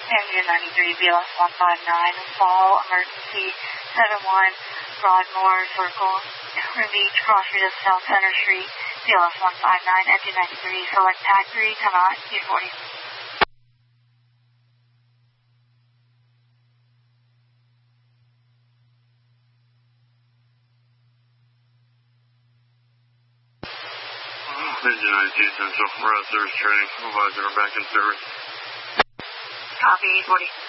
Engine 93, BLS 159, fall, emergency 71, Broadmoor Circle, Beach, crossing of South Center Street, BLS 159, Engine 93, select tag 3, come out, U40. Engine 92, Central, we're out of service training, supervisor, we're back in service. Copy, 840.